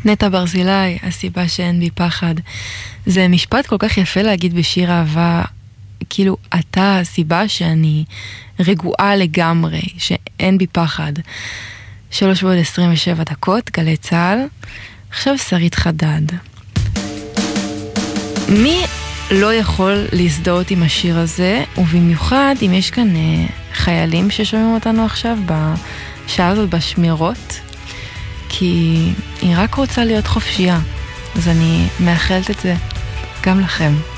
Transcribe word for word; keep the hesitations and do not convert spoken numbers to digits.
נטע ברזילי, הסיבה שאין בי פחד. זה משפט כל כך יפה להגיד בשיר אהבה, כאילו אתה הסיבה שאני רגועה לגמרי, שאין בי פחד. שלוש ועוד עשרים ושבע דקות, גלי צהל. עכשיו שרית חדד. מי לא יכול להזדהות עם השיר הזה, ובמיוחד אם יש כאן אה, חיילים ששומעים אותנו עכשיו בשעה הזאת בשמירות, כי היא רק רוצה להיות חופשייה, אז אני מאחלת את זה גם לכם.